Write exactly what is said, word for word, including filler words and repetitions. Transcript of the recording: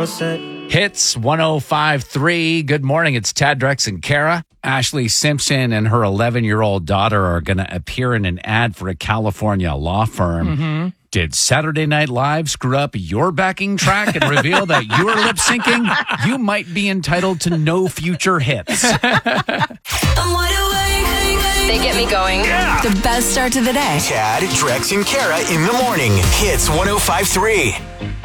all set. Hits one oh five point three. Good morning. It's Tad, Drex, and Kara. Ashley Simpson and her eleven-year-old daughter are going to appear in an ad for a California law firm. Mm-hmm. Did Saturday Night Live screw up your backing track and reveal that you are lip syncing? You might be entitled to no future hits. They get me going. Yeah. The best start to the day. Tad, Drex, and Kara in the morning. Hits one oh five point three.